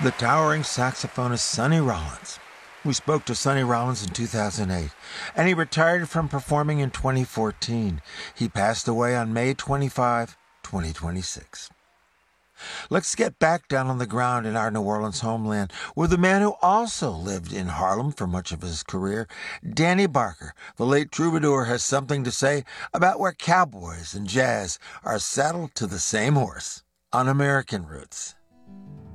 the towering saxophonist Sonny Rollins. We spoke to Sonny Rollins in 2008, and he retired from performing in 2014. He passed away on May 25, 2026. Let's get back down on the ground in our New Orleans homeland with a man who also lived in Harlem for much of his career. Danny Barker, the late troubadour, has something to say about where cowboys and jazz are saddled to the same horse on American Roots.